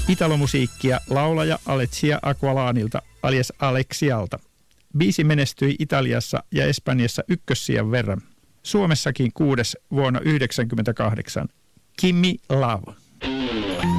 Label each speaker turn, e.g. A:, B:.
A: Italomusiikkia laulaja Alessia Aqualanilta alias Alexialta. Biisi menestyi Italiassa ja Espanjassa ykkössijan verran. Suomessakin 6. vuonna 1998. Gimme Love.